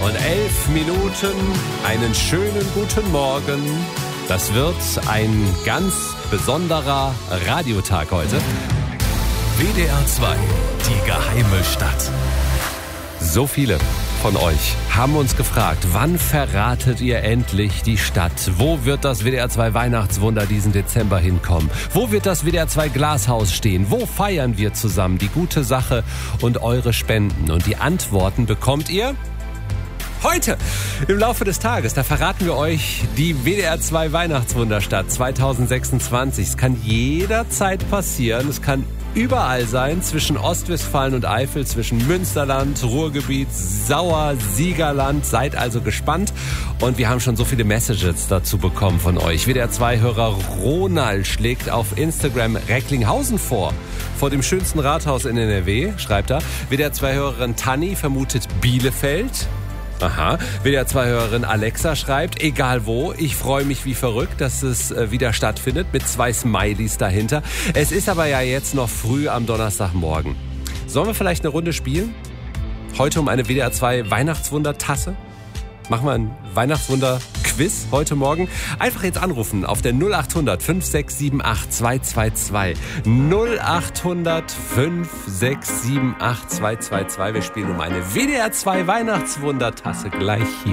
und 11 Minuten. Einen schönen guten Morgen. Das wird ein ganz besonderer Radiotag heute. WDR 2, die geheime Stadt. So viele von euch haben uns gefragt, wann verratet ihr endlich die Stadt? Wo wird das WDR 2 Weihnachtswunder diesen Dezember hinkommen? Wo wird das WDR 2 Glashaus stehen? Wo feiern wir zusammen die gute Sache und eure Spenden? Und die Antworten bekommt ihr heute im Laufe des Tages. Da verraten wir euch die WDR 2 Weihnachtswunderstadt 2026. Es kann jederzeit passieren. Es kann überall sein, zwischen Ostwestfalen und Eifel, zwischen Münsterland, Ruhrgebiet, Sauer-Siegerland. Seid also gespannt. Und wir haben schon so viele Messages dazu bekommen von euch. WDR 2-Hörer Ronald schlägt auf Instagram Recklinghausen vor dem schönsten Rathaus in NRW, schreibt er. WDR 2-Hörerin Tanni vermutet Bielefeld. Aha. WDR 2-Hörerin Alexa schreibt, egal wo, ich freue mich wie verrückt, dass es wieder stattfindet, mit 2 Smileys dahinter. Es ist aber ja jetzt noch früh am Donnerstagmorgen. Sollen wir vielleicht eine Runde spielen? Heute um eine WDR 2 Weihnachtswunder-Tasse? Machen wir ein Weihnachtswunder-Quiz heute Morgen? Einfach jetzt anrufen auf der 0800 5678 222. 0800 5678 222. Wir spielen um eine WDR 2 Weihnachtswunder-Tasse gleich hier.